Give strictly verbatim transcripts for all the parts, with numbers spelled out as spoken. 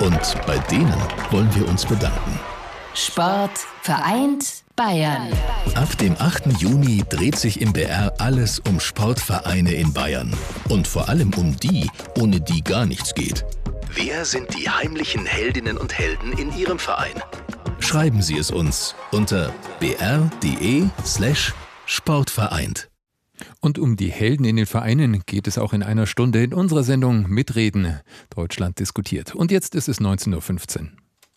Und bei denen wollen wir uns bedanken. Sport vereint Bayern. Ab dem achten Juni dreht sich im B R alles um Sportvereine in Bayern. Und vor allem um die, ohne die gar nichts geht. Wer sind die heimlichen Heldinnen und Helden in Ihrem Verein? Schreiben Sie es uns unter br.de slash sportvereint. Und um die Helden in den Vereinen geht es auch in einer Stunde in unserer Sendung Mitreden. Deutschland diskutiert. Und jetzt ist es neunzehn Uhr fünfzehn.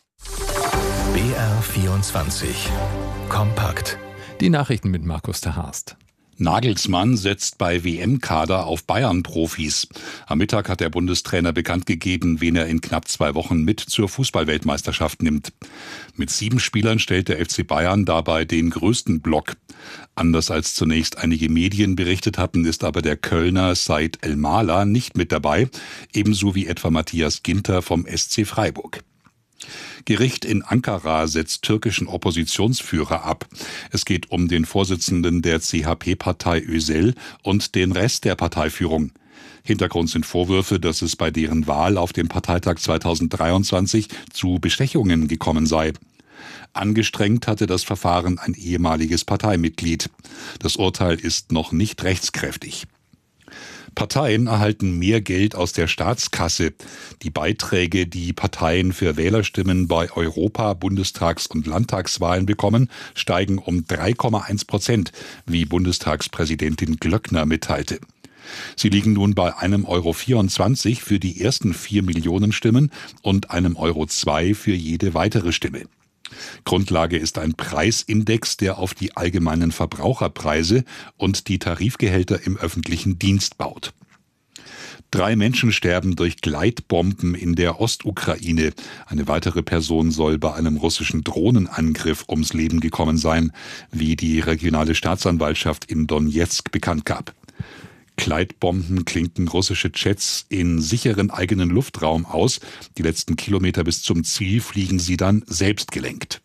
B R vierundzwanzig. Kompakt. Die Nachrichten mit Markus Terhorst. Nagelsmann setzt bei W M-Kader auf Bayern-Profis. Am Mittag hat der Bundestrainer bekannt gegeben, wen er in knapp zwei Wochen mit zur Fußball-Weltmeisterschaft nimmt. Mit sieben Spielern stellt der F C Bayern dabei den größten Block. Anders als zunächst einige Medien berichtet hatten, ist aber der Kölner Said El-Mala nicht mit dabei, ebenso wie etwa Matthias Ginter vom S C Freiburg. Gericht in Ankara setzt türkischen Oppositionsführer ab. Es geht um den Vorsitzenden der C H P-Partei Özel und den Rest der Parteiführung. Hintergrund sind Vorwürfe, dass es bei deren Wahl auf dem Parteitag zweitausenddreiundzwanzig zu Bestechungen gekommen sei. Angestrengt hatte das Verfahren ein ehemaliges Parteimitglied. Das Urteil ist noch nicht rechtskräftig. Parteien erhalten mehr Geld aus der Staatskasse. Die Beiträge, die Parteien für Wählerstimmen bei Europa-, Bundestags- und Landtagswahlen bekommen, steigen um drei Komma eins Prozent, wie Bundestagspräsidentin Glöckner mitteilte. Sie liegen nun bei einem Euro vierundzwanzig für die ersten vier Millionen Stimmen und einem Euro zwei für jede weitere Stimme. Grundlage ist ein Preisindex, der auf die allgemeinen Verbraucherpreise und die Tarifgehälter im öffentlichen Dienst baut. Drei Menschen sterben durch Gleitbomben in der Ostukraine. Eine weitere Person soll bei einem russischen Drohnenangriff ums Leben gekommen sein, wie die regionale Staatsanwaltschaft in Donezk bekannt gab. Gleitbomben klinken russische Jets in sicheren eigenen Luftraum aus. Die letzten Kilometer bis zum Ziel fliegen sie dann selbstgelenkt.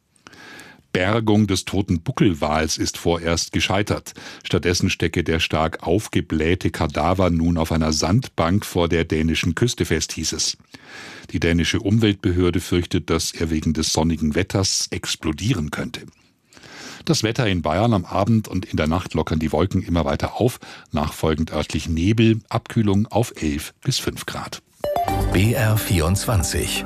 Bergung des toten Buckelwals ist vorerst gescheitert. Stattdessen stecke der stark aufgeblähte Kadaver nun auf einer Sandbank vor der dänischen Küste fest, hieß es. Die dänische Umweltbehörde fürchtet, dass er wegen des sonnigen Wetters explodieren könnte. Das Wetter in Bayern am Abend und in der Nacht lockern die Wolken immer weiter auf. Nachfolgend örtlich Nebel, Abkühlung auf elf bis fünf Grad. B R vierundzwanzig.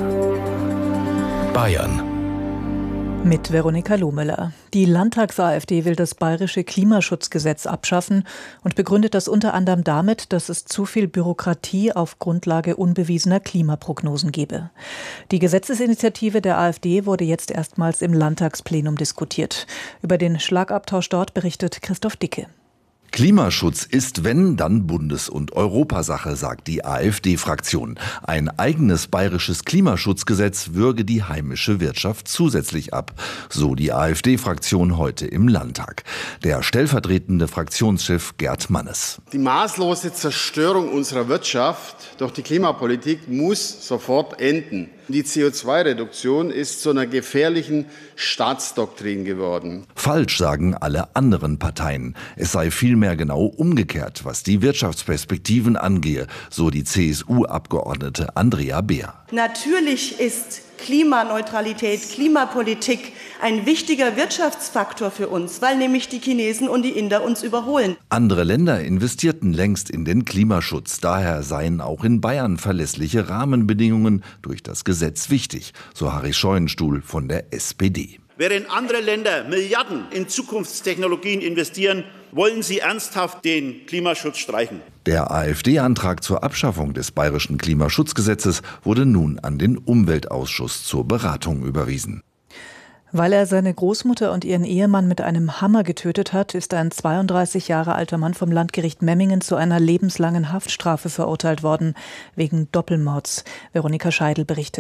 Bayern. Mit Veronika Lohmüller. Die Landtags-AfD will das bayerische Klimaschutzgesetz abschaffen und begründet das unter anderem damit, dass es zu viel Bürokratie auf Grundlage unbewiesener Klimaprognosen gebe. Die Gesetzesinitiative der AfD wurde jetzt erstmals im Landtagsplenum diskutiert. Über den Schlagabtausch dort berichtet Christoph Dicke. Klimaschutz ist, wenn, dann Bundes- und Europasache, sagt die AfD-Fraktion. Ein eigenes bayerisches Klimaschutzgesetz würge die heimische Wirtschaft zusätzlich ab, so die AfD-Fraktion heute im Landtag. Der stellvertretende Fraktionschef Gerd Mannes. Die maßlose Zerstörung unserer Wirtschaft durch die Klimapolitik muss sofort enden. Die C O zwei Reduktion ist zu einer gefährlichen Staatsdoktrin geworden. Falsch, sagen alle anderen Parteien. Es sei vielmehr genau umgekehrt, was die Wirtschaftsperspektiven angehe, so die C S U-Abgeordnete Andrea Beer. Natürlich ist Klimaneutralität, Klimapolitik ein wichtiger Wirtschaftsfaktor für uns, weil nämlich die Chinesen und die Inder uns überholen. Andere Länder investierten längst in den Klimaschutz. Daher seien auch in Bayern verlässliche Rahmenbedingungen durch das Gesetz wichtig, so Harry Scheuenstuhl von der S P D. Während andere Länder Milliarden in Zukunftstechnologien investieren, wollen sie ernsthaft den Klimaschutz streichen. Der AfD-Antrag zur Abschaffung des bayerischen Klimaschutzgesetzes wurde nun an den Umweltausschuss zur Beratung überwiesen. Weil er seine Großmutter und ihren Ehemann mit einem Hammer getötet hat, ist ein zweiunddreißig Jahre alter Mann vom Landgericht Memmingen zu einer lebenslangen Haftstrafe verurteilt worden, wegen Doppelmords. Veronika Scheidel berichtet.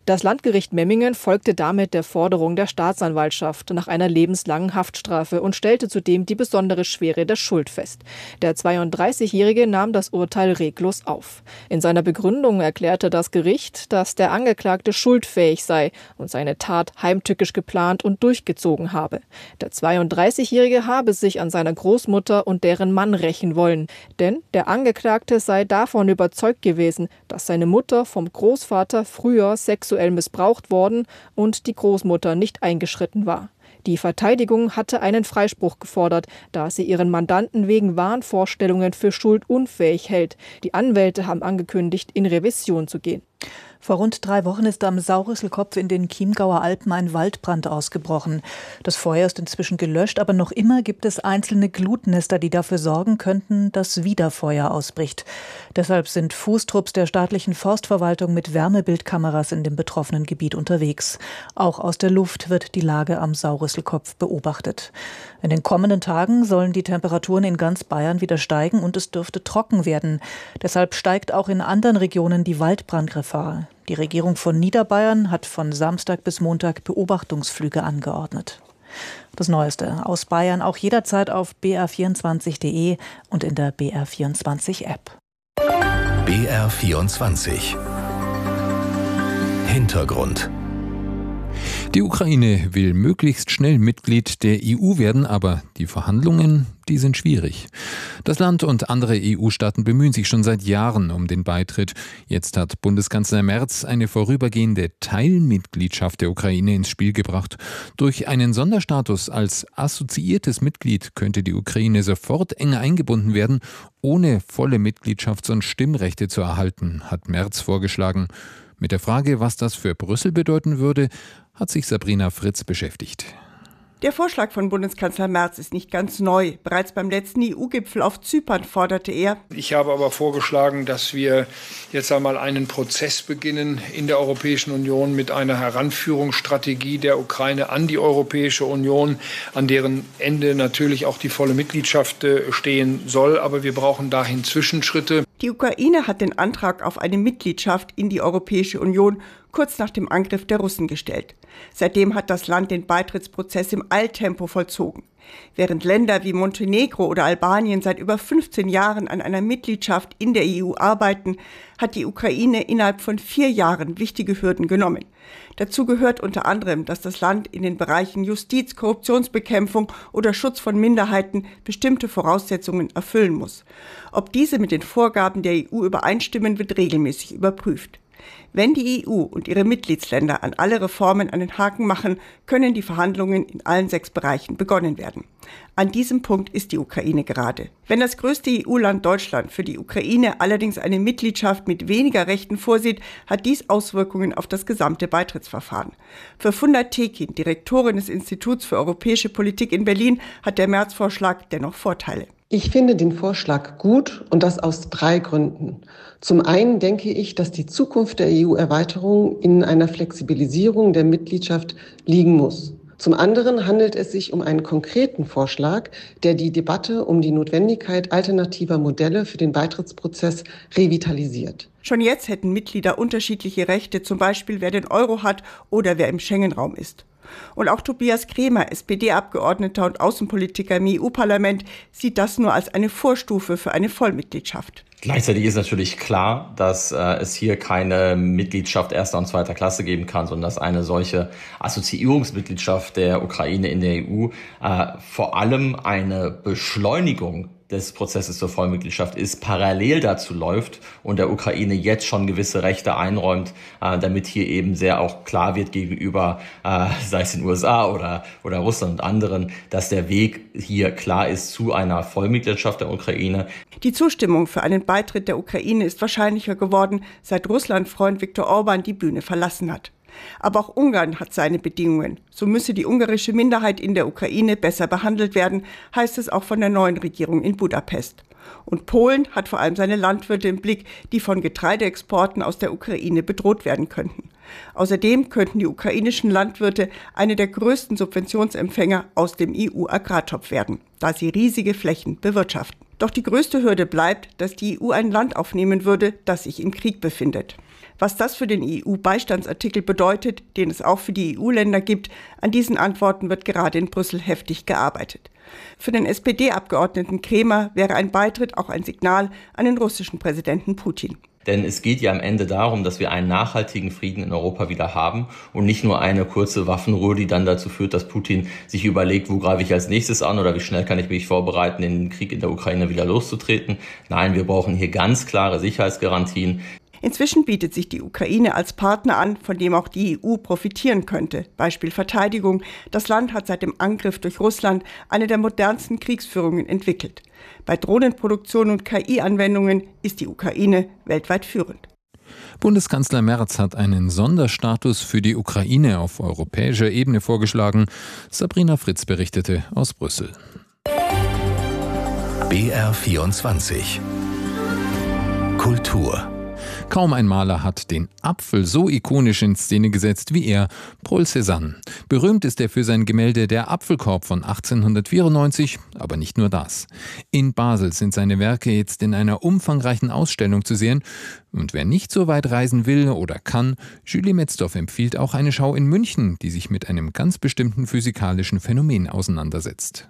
Das Landgericht Memmingen folgte damit der Forderung der Staatsanwaltschaft nach einer lebenslangen Haftstrafe und stellte zudem die besondere Schwere der Schuld fest. Der zweiunddreißigjährige nahm das Urteil reglos auf. In seiner Begründung erklärte das Gericht, dass der Angeklagte schuldfähig sei und seine Tat heimtückisch geplant und durchgezogen habe. Der zweiunddreißigjährige habe sich an seiner Großmutter und deren Mann rächen wollen, denn der Angeklagte sei davon überzeugt gewesen, dass seine Mutter vom Großvater früher sexuell missbraucht worden und die Großmutter nicht eingeschritten war. Die Verteidigung hatte einen Freispruch gefordert, da sie ihren Mandanten wegen Wahnvorstellungen für schuldunfähig hält. Die Anwälte haben angekündigt, in Revision zu gehen. Vor rund drei Wochen ist am Saurüsselkopf in den Chiemgauer Alpen ein Waldbrand ausgebrochen. Das Feuer ist inzwischen gelöscht, aber noch immer gibt es einzelne Glutnester, die dafür sorgen könnten, dass wieder Feuer ausbricht. Deshalb sind Fußtrupps der staatlichen Forstverwaltung mit Wärmebildkameras in dem betroffenen Gebiet unterwegs. Auch aus der Luft wird die Lage am Saurüsselkopf beobachtet. In den kommenden Tagen sollen die Temperaturen in ganz Bayern wieder steigen und es dürfte trocken werden. Deshalb steigt auch in anderen Regionen die Waldbrandgefahr. Die Regierung von Niederbayern hat von Samstag bis Montag Beobachtungsflüge angeordnet. Das Neueste aus Bayern auch jederzeit auf b r vierundzwanzig punkt de und in der B R vierundzwanzig App. B R vierundzwanzig Hintergrund. Die Ukraine will möglichst schnell Mitglied der E U werden, aber die Verhandlungen, die sind schwierig. Das Land und andere E U-Staaten bemühen sich schon seit Jahren um den Beitritt. Jetzt hat Bundeskanzler Merz eine vorübergehende Teilmitgliedschaft der Ukraine ins Spiel gebracht. Durch einen Sonderstatus als assoziiertes Mitglied könnte die Ukraine sofort enger eingebunden werden, ohne volle Mitgliedschafts- und Stimmrechte zu erhalten, hat Merz vorgeschlagen. Mit der Frage, was das für Brüssel bedeuten würde, hat sich Sabrina Fritz beschäftigt. Der Vorschlag von Bundeskanzler Merz ist nicht ganz neu. Bereits beim letzten E U-Gipfel auf Zypern forderte er: Ich habe aber vorgeschlagen, dass wir jetzt einmal einen Prozess beginnen in der Europäischen Union mit einer Heranführungsstrategie der Ukraine an die Europäische Union, an deren Ende natürlich auch die volle Mitgliedschaft stehen soll. Aber wir brauchen dahin Zwischenschritte. Die Ukraine hat den Antrag auf eine Mitgliedschaft in die Europäische Union kurz nach dem Angriff der Russen gestellt. Seitdem hat das Land den Beitrittsprozess im Eiltempo vollzogen. Während Länder wie Montenegro oder Albanien seit über fünfzehn Jahren an einer Mitgliedschaft in der E U arbeiten, hat die Ukraine innerhalb von vier Jahren wichtige Hürden genommen. Dazu gehört unter anderem, dass das Land in den Bereichen Justiz, Korruptionsbekämpfung oder Schutz von Minderheiten bestimmte Voraussetzungen erfüllen muss. Ob diese mit den Vorgaben der E U übereinstimmen, wird regelmäßig überprüft. Wenn die E U und ihre Mitgliedsländer an alle Reformen einen Haken machen, können die Verhandlungen in allen sechs Bereichen begonnen werden. An diesem Punkt ist die Ukraine gerade. Wenn das größte E U-Land Deutschland für die Ukraine allerdings eine Mitgliedschaft mit weniger Rechten vorsieht, hat dies Auswirkungen auf das gesamte Beitrittsverfahren. Für Funda Tekin, Direktorin des Instituts für europäische Politik in Berlin, hat der Merz-Vorschlag dennoch Vorteile. Ich finde den Vorschlag gut und das aus drei Gründen. Zum einen denke ich, dass die Zukunft der E U-Erweiterung in einer Flexibilisierung der Mitgliedschaft liegen muss. Zum anderen handelt es sich um einen konkreten Vorschlag, der die Debatte um die Notwendigkeit alternativer Modelle für den Beitrittsprozess revitalisiert. Schon jetzt hätten Mitglieder unterschiedliche Rechte, zum Beispiel wer den Euro hat oder wer im Schengen-Raum ist. Und auch Tobias Kremer, S P D-Abgeordneter und Außenpolitiker im E U-Parlament, sieht das nur als eine Vorstufe für eine Vollmitgliedschaft. Gleichzeitig ist natürlich klar, dass äh, es hier keine Mitgliedschaft erster und zweiter Klasse geben kann, sondern dass eine solche Assoziierungsmitgliedschaft der Ukraine in der E U äh, vor allem eine Beschleunigung des Prozesses zur Vollmitgliedschaft ist, parallel dazu läuft und der Ukraine jetzt schon gewisse Rechte einräumt, äh, damit hier eben sehr auch klar wird gegenüber, äh, sei es den U S A oder, oder Russland und anderen, dass der Weg hier klar ist zu einer Vollmitgliedschaft der Ukraine. Die Zustimmung für einen Beitritt der Ukraine ist wahrscheinlicher geworden, seit Russland-Freund Viktor Orban die Bühne verlassen hat. Aber auch Ungarn hat seine Bedingungen. So müsse die ungarische Minderheit in der Ukraine besser behandelt werden, heißt es auch von der neuen Regierung in Budapest. Und Polen hat vor allem seine Landwirte im Blick, die von Getreideexporten aus der Ukraine bedroht werden könnten. Außerdem könnten die ukrainischen Landwirte eine der größten Subventionsempfänger aus dem E U-Agrartopf werden, da sie riesige Flächen bewirtschaften. Doch die größte Hürde bleibt, dass die E U ein Land aufnehmen würde, das sich im Krieg befindet. Was das für den E U-Beistandsartikel bedeutet, den es auch für die E U-Länder gibt, an diesen Antworten wird gerade in Brüssel heftig gearbeitet. Für den S P D-Abgeordneten Kremer wäre ein Beitritt auch ein Signal an den russischen Präsidenten Putin. Denn es geht ja am Ende darum, dass wir einen nachhaltigen Frieden in Europa wieder haben und nicht nur eine kurze Waffenruhe, die dann dazu führt, dass Putin sich überlegt, wo greife ich als nächstes an oder wie schnell kann ich mich vorbereiten, den Krieg in der Ukraine wieder loszutreten. Nein, wir brauchen hier ganz klare Sicherheitsgarantien. Inzwischen bietet sich die Ukraine als Partner an, von dem auch die E U profitieren könnte. Beispiel Verteidigung. Das Land hat seit dem Angriff durch Russland eine der modernsten Kriegsführungen entwickelt. Bei Drohnenproduktion und K I-Anwendungen ist die Ukraine weltweit führend. Bundeskanzler Merz hat einen Sonderstatus für die Ukraine auf europäischer Ebene vorgeschlagen. Sabrina Fritz berichtete aus Brüssel. B R vierundzwanzig Kultur. Kaum ein Maler hat den Apfel so ikonisch in Szene gesetzt wie er, Paul Cézanne. Berühmt ist er für sein Gemälde Der Apfelkorb von achtzehnhundertvierundneunzig, aber nicht nur das. In Basel sind seine Werke jetzt in einer umfangreichen Ausstellung zu sehen. Und wer nicht so weit reisen will oder kann, Julie Metzdorf empfiehlt auch eine Schau in München, die sich mit einem ganz bestimmten physikalischen Phänomen auseinandersetzt.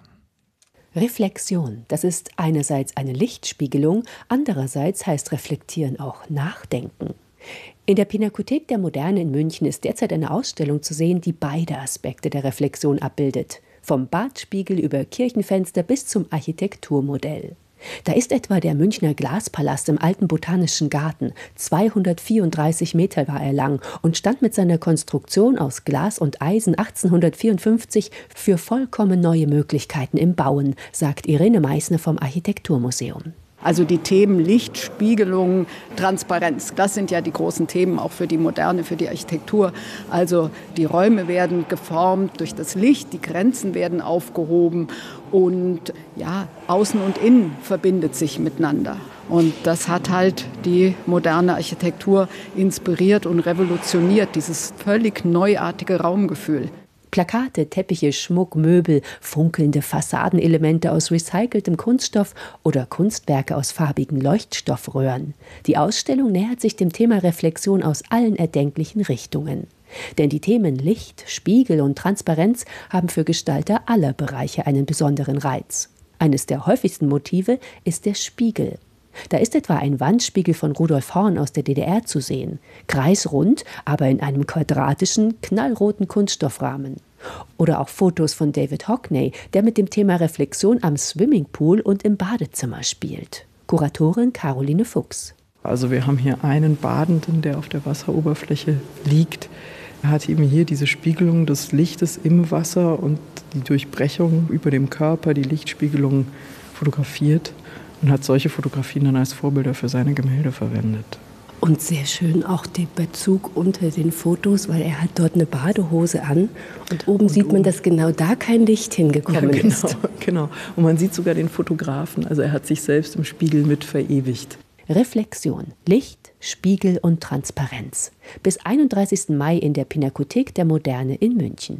Reflexion, das ist einerseits eine Lichtspiegelung, andererseits heißt Reflektieren auch Nachdenken. In der Pinakothek der Moderne in München ist derzeit eine Ausstellung zu sehen, die beide Aspekte der Reflexion abbildet. Vom Badspiegel über Kirchenfenster bis zum Architekturmodell. Da ist etwa der Münchner Glaspalast im alten Botanischen Garten. zweihundertvierunddreißig Meter war er lang und stand mit seiner Konstruktion aus Glas und Eisen achtzehnhundertvierundfünfzig für vollkommen neue Möglichkeiten im Bauen, sagt Irene Meissner vom Architekturmuseum. Also die Themen Licht, Spiegelung, Transparenz, das sind ja die großen Themen auch für die Moderne, für die Architektur. Also die Räume werden geformt durch das Licht, die Grenzen werden aufgehoben und ja, Außen und Innen verbindet sich miteinander. Und das hat halt die moderne Architektur inspiriert und revolutioniert, dieses völlig neuartige Raumgefühl. Plakate, Teppiche, Schmuck, Möbel, funkelnde Fassadenelemente aus recyceltem Kunststoff oder Kunstwerke aus farbigen Leuchtstoffröhren. Die Ausstellung nähert sich dem Thema Reflexion aus allen erdenklichen Richtungen. Denn die Themen Licht, Spiegel und Transparenz haben für Gestalter aller Bereiche einen besonderen Reiz. Eines der häufigsten Motive ist der Spiegel. Da ist etwa ein Wandspiegel von Rudolf Horn aus der D D R zu sehen. Kreisrund, aber in einem quadratischen, knallroten Kunststoffrahmen. Oder auch Fotos von David Hockney, der mit dem Thema Reflexion am Swimmingpool und im Badezimmer spielt. Kuratorin Caroline Fuchs. Also wir haben hier einen Badenden, der auf der Wasseroberfläche liegt. Er hat eben hier diese Spiegelung des Lichtes im Wasser und die Durchbrechung über dem Körper, die Lichtspiegelung fotografiert. Und hat solche Fotografien dann als Vorbilder für seine Gemälde verwendet. Und sehr schön auch der Bezug unter den Fotos, weil er hat dort eine Badehose an und oben und sieht man, dass genau da kein Licht hingekommen ja, genau, ist. Genau, und man sieht sogar den Fotografen, also er hat sich selbst im Spiegel mit verewigt. Reflexion, Licht, Spiegel und Transparenz. Bis einunddreißigsten Mai in der Pinakothek der Moderne in München.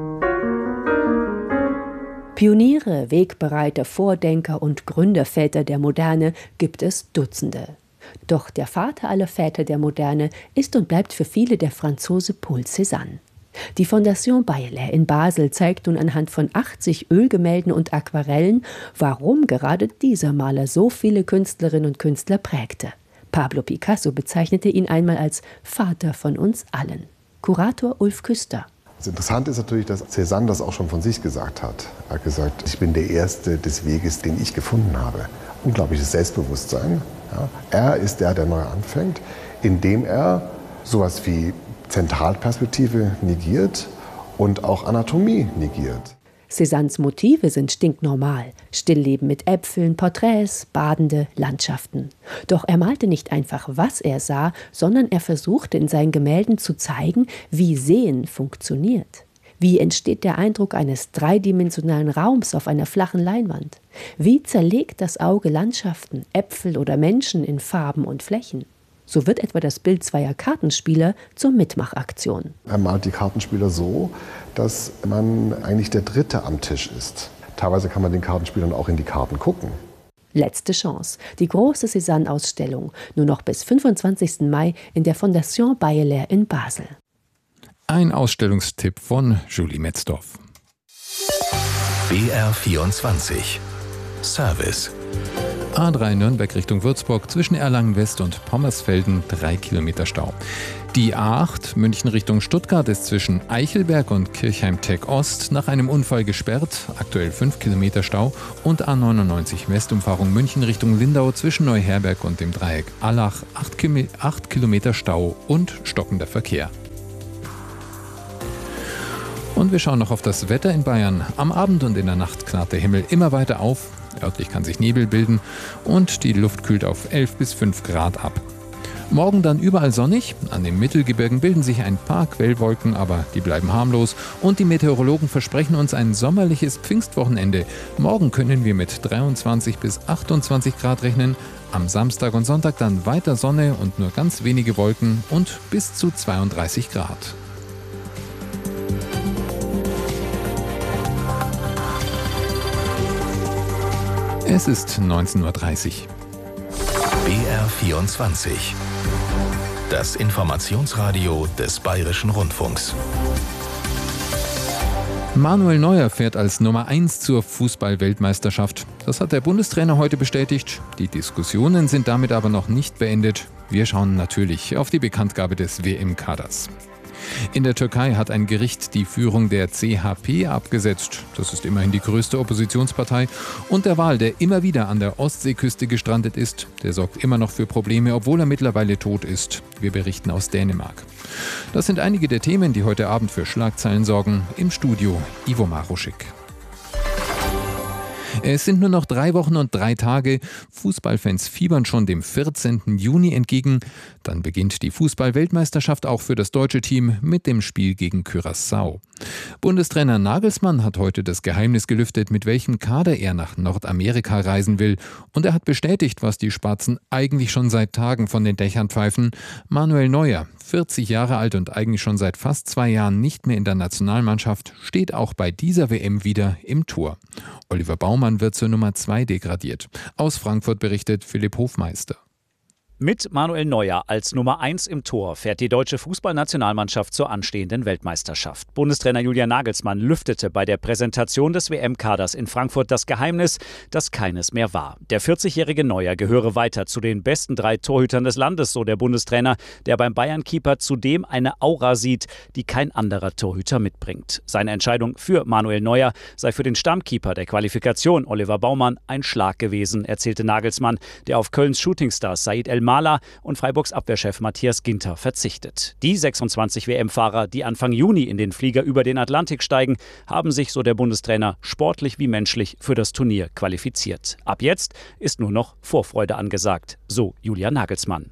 Pioniere, Wegbereiter, Vordenker und Gründerväter der Moderne gibt es Dutzende. Doch der Vater aller Väter der Moderne ist und bleibt für viele der Franzose Paul Cézanne. Die Fondation Bayelet in Basel zeigt nun anhand von achtzig Ölgemälden und Aquarellen, warum gerade dieser Maler so viele Künstlerinnen und Künstler prägte. Pablo Picasso bezeichnete ihn einmal als Vater von uns allen. Kurator Ulf Küster. Das Interessante ist natürlich, dass Cézanne das auch schon von sich gesagt hat. Er hat gesagt, ich bin der Erste des Weges, den ich gefunden habe. Unglaubliches Selbstbewusstsein. Ja. Er ist der, der neu anfängt, indem er sowas wie Zentralperspektive negiert und auch Anatomie negiert. Cézannes Motive sind stinknormal. Stillleben mit Äpfeln, Porträts, badende Landschaften. Doch er malte nicht einfach, was er sah, sondern er versuchte in seinen Gemälden zu zeigen, wie Sehen funktioniert. Wie entsteht der Eindruck eines dreidimensionalen Raums auf einer flachen Leinwand? Wie zerlegt das Auge Landschaften, Äpfel oder Menschen in Farben und Flächen? So wird etwa das Bild zweier Kartenspieler zur Mitmachaktion. Er malt die Kartenspieler so, dass man eigentlich der Dritte am Tisch ist. Teilweise kann man den Kartenspielern auch in die Karten gucken. Letzte Chance. Die große Cézanne-Ausstellung. Nur noch bis fünfundzwanzigsten Mai in der Fondation Bayeler in Basel. Ein Ausstellungstipp von Julie Metzdorf. B R vierundzwanzig Service. A drei Nürnberg Richtung Würzburg zwischen Erlangen West und Pommersfelden drei Kilometer Stau. Die A acht München Richtung Stuttgart ist zwischen Eichelberg und Kirchheim-Tech Ost nach einem Unfall gesperrt, aktuell fünf Kilometer Stau. Und A neunundneunzig Westumfahrung München Richtung Lindau zwischen Neuherberg und dem Dreieck Allach acht Kilometer Stau und stockender Verkehr. Und wir schauen noch auf das Wetter in Bayern. Am Abend und in der Nacht knarrt der Himmel immer weiter auf. Örtlich kann sich Nebel bilden und die Luft kühlt auf elf bis fünf Grad ab. Morgen dann überall sonnig. An den Mittelgebirgen bilden sich ein paar Quellwolken, aber die bleiben harmlos. Und die Meteorologen versprechen uns ein sommerliches Pfingstwochenende. Morgen können wir mit dreiundzwanzig bis achtundzwanzig Grad rechnen. Am Samstag und Sonntag dann weiter Sonne und nur ganz wenige Wolken und bis zu zweiunddreißig Grad. Es ist neunzehn Uhr dreißig. B R vierundzwanzig. Das Informationsradio des Bayerischen Rundfunks. Manuel Neuer fährt als Nummer eins zur Fußball-Weltmeisterschaft. Das hat der Bundestrainer heute bestätigt. Die Diskussionen sind damit aber noch nicht beendet. Wir schauen natürlich auf die Bekanntgabe des W M-Kaders. In der Türkei hat ein Gericht die Führung der C H P abgesetzt. Das ist immerhin die größte Oppositionspartei. Und der Wal, der immer wieder an der Ostseeküste gestrandet ist, der sorgt immer noch für Probleme, obwohl er mittlerweile tot ist. Wir berichten aus Dänemark. Das sind einige der Themen, die heute Abend für Schlagzeilen sorgen. Im Studio Ivo Maruschik. Es sind nur noch drei Wochen und drei Tage. Fußballfans fiebern schon dem vierzehnten Juni entgegen. Dann beginnt die Fußball-Weltmeisterschaft auch für das deutsche Team mit dem Spiel gegen Curaçao. Bundestrainer Nagelsmann hat heute das Geheimnis gelüftet, mit welchem Kader er nach Nordamerika reisen will. Und er hat bestätigt, was die Spatzen eigentlich schon seit Tagen von den Dächern pfeifen. Manuel Neuer, vierzig Jahre alt und eigentlich schon seit fast zwei Jahren nicht mehr in der Nationalmannschaft, steht auch bei dieser W M wieder im Tor. Oliver Baumann wird zur Nummer zwei degradiert. Aus Frankfurt berichtet Philipp Hofmeister. Mit Manuel Neuer als Nummer eins im Tor fährt die deutsche Fußballnationalmannschaft zur anstehenden Weltmeisterschaft. Bundestrainer Julian Nagelsmann lüftete bei der Präsentation des W M-Kaders in Frankfurt das Geheimnis, das keines mehr war. Der vierzigjährige Neuer gehöre weiter zu den besten drei Torhütern des Landes, so der Bundestrainer, der beim Bayern-Keeper zudem eine Aura sieht, die kein anderer Torhüter mitbringt. Seine Entscheidung für Manuel Neuer sei für den Stammkeeper der Qualifikation, Oliver Baumann, ein Schlag gewesen, erzählte Nagelsmann, der auf Kölns Shootingstar Said El Maler und Freiburgs Abwehrchef Matthias Ginter verzichtet. Die sechsundzwanzig W M-Fahrer, die Anfang Juni in den Flieger über den Atlantik steigen, haben sich, so der Bundestrainer, sportlich wie menschlich für das Turnier qualifiziert. Ab jetzt ist nur noch Vorfreude angesagt, so Julian Nagelsmann.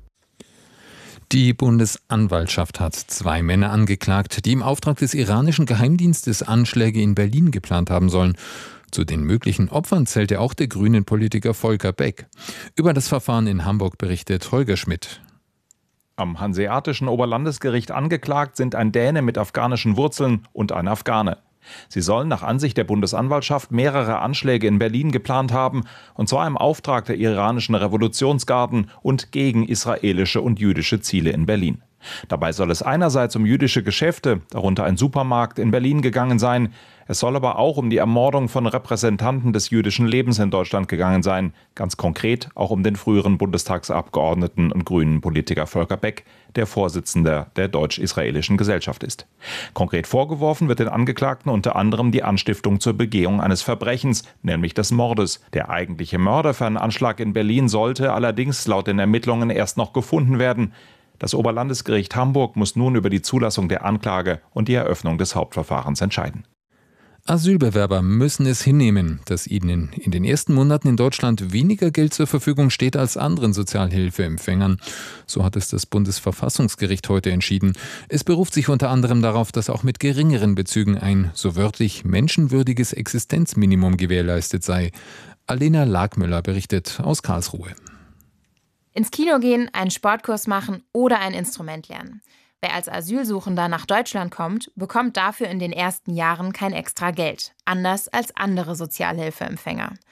Die Bundesanwaltschaft hat zwei Männer angeklagt, die im Auftrag des iranischen Geheimdienstes Anschläge in Berlin geplant haben sollen. Zu den möglichen Opfern zählte auch der grünen Politiker Volker Beck. Über das Verfahren in Hamburg berichtet Holger Schmidt. Am Hanseatischen Oberlandesgericht angeklagt sind ein Däne mit afghanischen Wurzeln und ein Afghane. Sie sollen nach Ansicht der Bundesanwaltschaft mehrere Anschläge in Berlin geplant haben, und zwar im Auftrag der iranischen Revolutionsgarden und gegen israelische und jüdische Ziele in Berlin. Dabei soll es einerseits um jüdische Geschäfte, darunter ein Supermarkt, in Berlin gegangen sein. Es soll aber auch um die Ermordung von Repräsentanten des jüdischen Lebens in Deutschland gegangen sein. Ganz konkret auch um den früheren Bundestagsabgeordneten und grünen Politiker Volker Beck, der Vorsitzender der Deutsch-Israelischen Gesellschaft ist. Konkret vorgeworfen wird den Angeklagten unter anderem die Anstiftung zur Begehung eines Verbrechens, nämlich des Mordes. Der eigentliche Mörder für einen Anschlag in Berlin sollte allerdings laut den Ermittlungen erst noch gefunden werden. Das Oberlandesgericht Hamburg muss nun über die Zulassung der Anklage und die Eröffnung des Hauptverfahrens entscheiden. Asylbewerber müssen es hinnehmen, dass ihnen in den ersten Monaten in Deutschland weniger Geld zur Verfügung steht als anderen Sozialhilfeempfängern. So hat es das Bundesverfassungsgericht heute entschieden. Es beruft sich unter anderem darauf, dass auch mit geringeren Bezügen ein, so wörtlich, menschenwürdiges Existenzminimum gewährleistet sei. Alena Lagmüller berichtet aus Karlsruhe. Ins Kino gehen, einen Sportkurs machen oder ein Instrument lernen. Wer als Asylsuchender nach Deutschland kommt, bekommt dafür in den ersten Jahren kein extra Geld, anders als andere Sozialhilfeempfänger.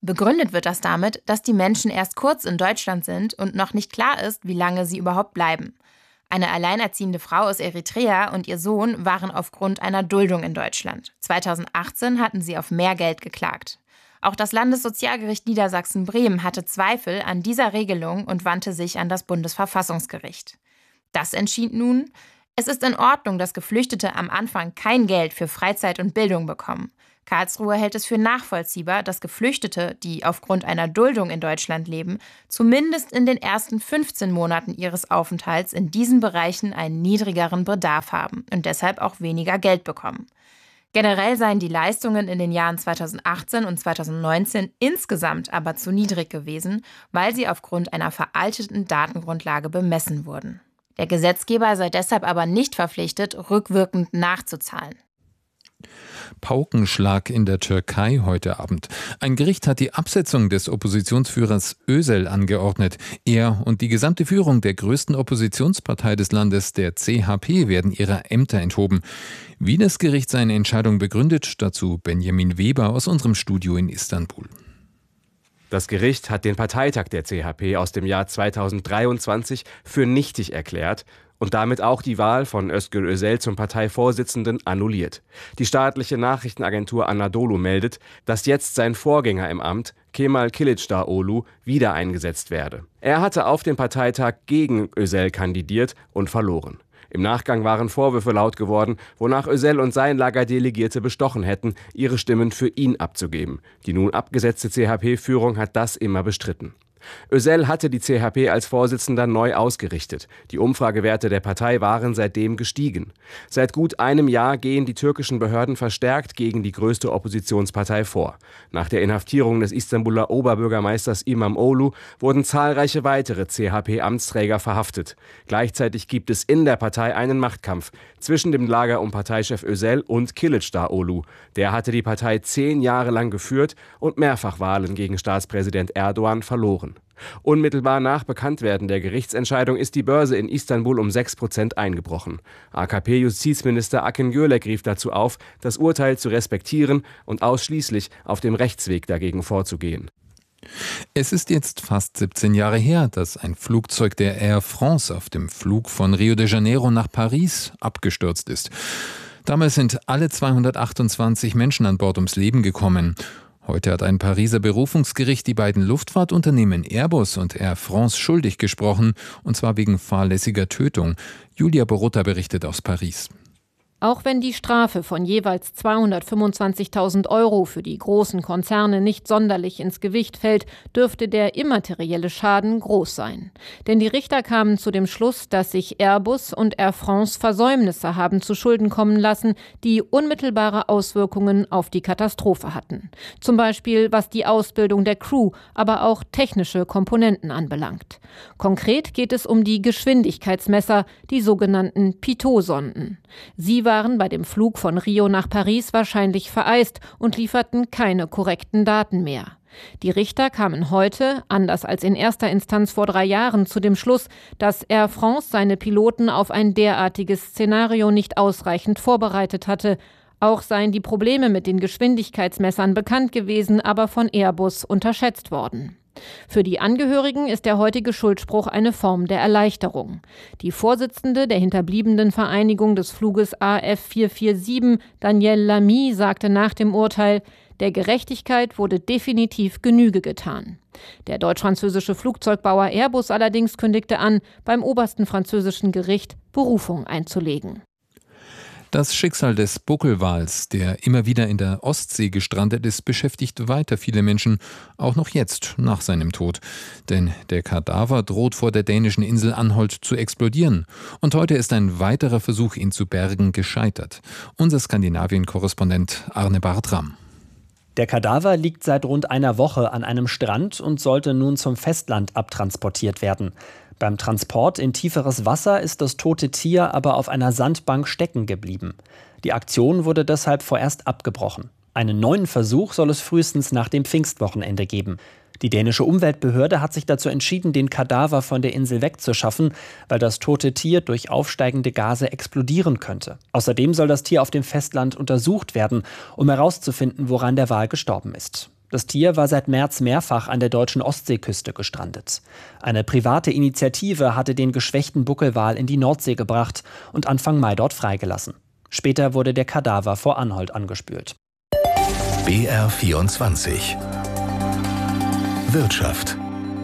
Begründet wird das damit, dass die Menschen erst kurz in Deutschland sind und noch nicht klar ist, wie lange sie überhaupt bleiben. Eine alleinerziehende Frau aus Eritrea und ihr Sohn waren aufgrund einer Duldung in Deutschland. zweitausendachtzehn hatten sie auf mehr Geld geklagt. Auch das Landessozialgericht Niedersachsen-Bremen hatte Zweifel an dieser Regelung und wandte sich an das Bundesverfassungsgericht. Das entschied nun, es ist in Ordnung, dass Geflüchtete am Anfang kein Geld für Freizeit und Bildung bekommen. Karlsruhe hält es für nachvollziehbar, dass Geflüchtete, die aufgrund einer Duldung in Deutschland leben, zumindest in den ersten fünfzehn Monaten ihres Aufenthalts in diesen Bereichen einen niedrigeren Bedarf haben und deshalb auch weniger Geld bekommen. Generell seien die Leistungen in den Jahren zweitausendachtzehn und zweitausendneunzehn insgesamt aber zu niedrig gewesen, weil sie aufgrund einer veralteten Datengrundlage bemessen wurden. Der Gesetzgeber sei deshalb aber nicht verpflichtet, rückwirkend nachzuzahlen. Paukenschlag in der Türkei heute Abend. Ein Gericht hat die Absetzung des Oppositionsführers Özel angeordnet. Er und die gesamte Führung der größten Oppositionspartei des Landes, der C H P, werden ihrer Ämter enthoben. Wie das Gericht seine Entscheidung begründet, dazu Benjamin Weber aus unserem Studio in Istanbul. Das Gericht hat den Parteitag der C H P aus dem Jahr zweitausenddreiundzwanzig für nichtig erklärt und damit auch die Wahl von Özgür Özel zum Parteivorsitzenden annulliert. Die staatliche Nachrichtenagentur Anadolu meldet, dass jetzt sein Vorgänger im Amt, Kemal Kılıçdaroğlu, wieder eingesetzt werde. Er hatte auf dem Parteitag gegen Özel kandidiert und verloren. Im Nachgang waren Vorwürfe laut geworden, wonach Özel und sein Lager Delegierte bestochen hätten, ihre Stimmen für ihn abzugeben. Die nun abgesetzte C H P-Führung hat das immer bestritten. Özel hatte die C H P als Vorsitzender neu ausgerichtet. Die Umfragewerte der Partei waren seitdem gestiegen. Seit gut einem Jahr gehen die türkischen Behörden verstärkt gegen die größte Oppositionspartei vor. Nach der Inhaftierung des Istanbuler Oberbürgermeisters İmamoğlu wurden zahlreiche weitere C H P-Amtsträger verhaftet. Gleichzeitig gibt es in der Partei einen Machtkampf zwischen dem Lager um Parteichef Özel und Kılıçdaroğlu. Der hatte die Partei zehn Jahre lang geführt und mehrfach Wahlen gegen Staatspräsident Erdogan verloren. Unmittelbar nach Bekanntwerden der Gerichtsentscheidung ist die Börse in Istanbul um sechs Prozent eingebrochen. A K P-Justizminister Akın Gürlek rief dazu auf, das Urteil zu respektieren und ausschließlich auf dem Rechtsweg dagegen vorzugehen. Es ist jetzt fast siebzehn Jahre her, dass ein Flugzeug der Air France auf dem Flug von Rio de Janeiro nach Paris abgestürzt ist. Damals sind alle zweihundertachtundzwanzig Menschen an Bord ums Leben gekommen. Heute hat ein Pariser Berufungsgericht die beiden Luftfahrtunternehmen Airbus und Air France schuldig gesprochen, und zwar wegen fahrlässiger Tötung. Julia Borutta berichtet aus Paris. Auch wenn die Strafe von jeweils zweihundertfünfundzwanzigtausend Euro für die großen Konzerne nicht sonderlich ins Gewicht fällt, dürfte der immaterielle Schaden groß sein. Denn die Richter kamen zu dem Schluss, dass sich Airbus und Air France Versäumnisse haben zu Schulden kommen lassen, die unmittelbare Auswirkungen auf die Katastrophe hatten. Zum Beispiel was die Ausbildung der Crew, aber auch technische Komponenten anbelangt. Konkret geht es um die Geschwindigkeitsmesser, die sogenannten Pitot-Sonden. Sie waren bei dem Flug von Rio nach Paris wahrscheinlich vereist und lieferten keine korrekten Daten mehr. Die Richter kamen heute, anders als in erster Instanz vor drei Jahren, zu dem Schluss, dass Air France seine Piloten auf ein derartiges Szenario nicht ausreichend vorbereitet hatte. Auch seien die Probleme mit den Geschwindigkeitsmessern bekannt gewesen, aber von Airbus unterschätzt worden. Für die Angehörigen ist der heutige Schuldspruch eine Form der Erleichterung. Die Vorsitzende der hinterbliebenen Vereinigung des Fluges A F vier vier sieben, Danielle Lamy, sagte nach dem Urteil, der Gerechtigkeit wurde definitiv Genüge getan. Der deutsch-französische Flugzeugbauer Airbus allerdings kündigte an, beim obersten französischen Gericht Berufung einzulegen. Das Schicksal des Buckelwals, der immer wieder in der Ostsee gestrandet ist, beschäftigt weiter viele Menschen, auch noch jetzt nach seinem Tod. Denn der Kadaver droht vor der dänischen Insel Anholt zu explodieren. Und heute ist ein weiterer Versuch, ihn zu bergen, gescheitert. Unser Skandinavien-Korrespondent Arne Bartram. Der Kadaver liegt seit rund einer Woche an einem Strand und sollte nun zum Festland abtransportiert werden. Beim Transport in tieferes Wasser ist das tote Tier aber auf einer Sandbank stecken geblieben. Die Aktion wurde deshalb vorerst abgebrochen. Einen neuen Versuch soll es frühestens nach dem Pfingstwochenende geben. Die dänische Umweltbehörde hat sich dazu entschieden, den Kadaver von der Insel wegzuschaffen, weil das tote Tier durch aufsteigende Gase explodieren könnte. Außerdem soll das Tier auf dem Festland untersucht werden, um herauszufinden, woran der Wal gestorben ist. Das Tier war seit März mehrfach an der deutschen Ostseeküste gestrandet. Eine private Initiative hatte den geschwächten Buckelwal in die Nordsee gebracht und Anfang Mai dort freigelassen. Später wurde der Kadaver vor Anholt angespült. B R vierundzwanzig Wirtschaft.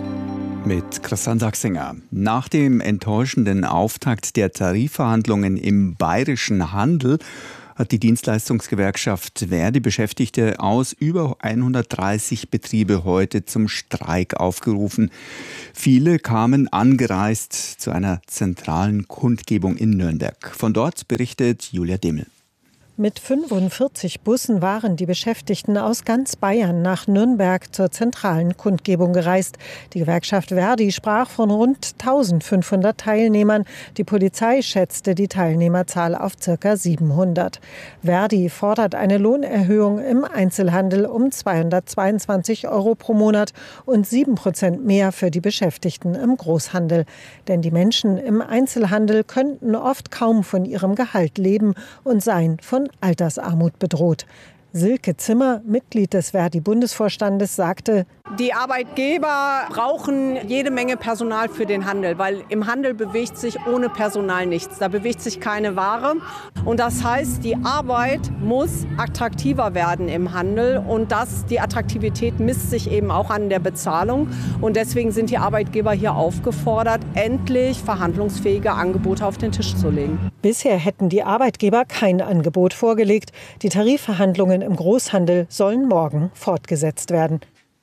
Mit Christian Sachsinger. Nach dem enttäuschenden Auftakt der Tarifverhandlungen im bayerischen Handel hat die Dienstleistungsgewerkschaft Verdi Beschäftigte aus über hundertdreißig Betriebe heute zum Streik aufgerufen. Viele kamen angereist zu einer zentralen Kundgebung in Nürnberg. Von dort berichtet Julia Demel. Mit fünfundvierzig Bussen waren die Beschäftigten aus ganz Bayern nach Nürnberg zur zentralen Kundgebung gereist. Die Gewerkschaft Verdi sprach von rund eintausendfünfhundert Teilnehmern. Die Polizei schätzte die Teilnehmerzahl auf ca. siebenhundert. Verdi fordert eine Lohnerhöhung im Einzelhandel um zweihundertzweiundzwanzig Euro pro Monat und sieben Prozent mehr für die Beschäftigten im Großhandel. Denn die Menschen im Einzelhandel könnten oft kaum von ihrem Gehalt leben und seien von Altersarmut bedroht. Silke Zimmer, Mitglied des Verdi-Bundesvorstandes, sagte: Die Arbeitgeber brauchen jede Menge Personal für den Handel, weil im Handel bewegt sich ohne Personal nichts. Da bewegt sich keine Ware. Und das heißt, die Arbeit muss attraktiver werden im Handel. Und das, die Attraktivität misst sich eben auch an der Bezahlung. Und deswegen sind die Arbeitgeber hier aufgefordert, endlich verhandlungsfähige Angebote auf den Tisch zu legen. Bisher hätten die Arbeitgeber kein Angebot vorgelegt. Die Tarifverhandlungen im Großhandel sollen morgen fortgesetzt werden.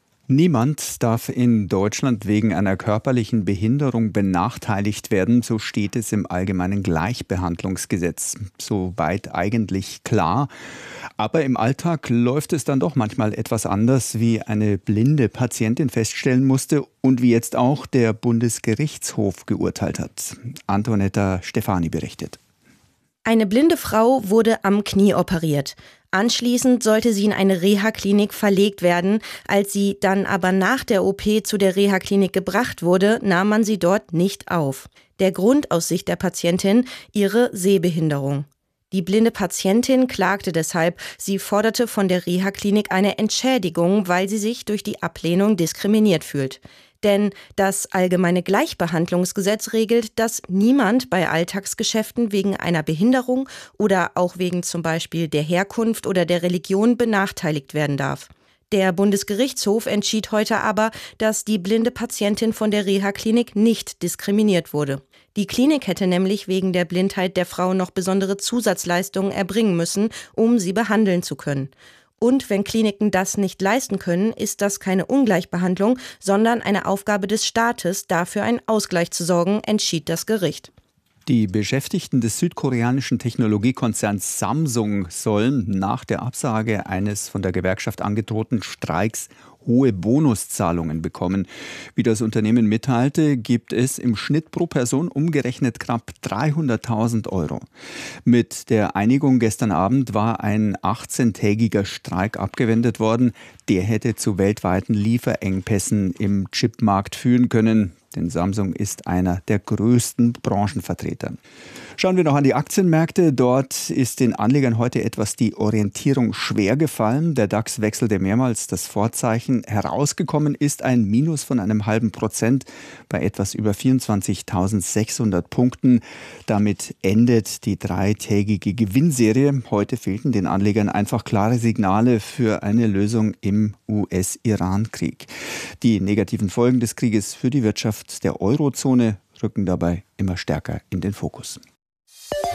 Niemand darf in Deutschland wegen einer körperlichen Behinderung benachteiligt werden, so steht es im Allgemeinen Gleichbehandlungsgesetz. Soweit eigentlich klar. Aber im Alltag läuft es dann doch manchmal etwas anders, wie eine blinde Patientin feststellen musste und wie jetzt auch der Bundesgerichtshof geurteilt hat. Antonetta Stefani berichtet. Eine blinde Frau wurde am Knie operiert. Anschließend sollte sie in eine Reha-Klinik verlegt werden. Als sie dann aber nach der O P zu der Reha-Klinik gebracht wurde, nahm man sie dort nicht auf. Der Grund aus Sicht der Patientin: ihre Sehbehinderung. Die blinde Patientin klagte deshalb. Sie forderte von der Reha-Klinik eine Entschädigung, weil sie sich durch die Ablehnung diskriminiert fühlt. Denn das Allgemeine Gleichbehandlungsgesetz regelt, dass niemand bei Alltagsgeschäften wegen einer Behinderung oder auch wegen zum Beispiel der Herkunft oder der Religion benachteiligt werden darf. Der Bundesgerichtshof entschied heute aber, dass die blinde Patientin von der Reha-Klinik nicht diskriminiert wurde. Die Klinik hätte nämlich wegen der Blindheit der Frau noch besondere Zusatzleistungen erbringen müssen, um sie behandeln zu können. Und wenn Kliniken das nicht leisten können, ist das keine Ungleichbehandlung, sondern eine Aufgabe des Staates, dafür einen Ausgleich zu sorgen, entschied das Gericht. Die Beschäftigten des südkoreanischen Technologiekonzerns Samsung sollen nach der Absage eines von der Gewerkschaft angedrohten Streiks hohe Bonuszahlungen bekommen. Wie das Unternehmen mitteilte, gibt es im Schnitt pro Person umgerechnet knapp dreihunderttausend Euro. Mit der Einigung gestern Abend war ein achtzehntägiger Streik abgewendet worden. Der hätte zu weltweiten Lieferengpässen im Chipmarkt führen können. Denn Samsung ist einer der größten Branchenvertreter. Schauen wir noch an die Aktienmärkte. Dort ist den Anlegern heute etwas die Orientierung schwer gefallen. Der DAX wechselte mehrmals das Vorzeichen. Herausgekommen ist ein Minus von einem halben Prozent bei etwas über vierundzwanzigtausendsechshundert Punkten. Damit endet die dreitägige Gewinnserie. Heute fehlten den Anlegern einfach klare Signale für eine Lösung im U S-Iran-Krieg. Die negativen Folgen des Krieges für die Wirtschaft der Eurozone rücken dabei immer stärker in den Fokus.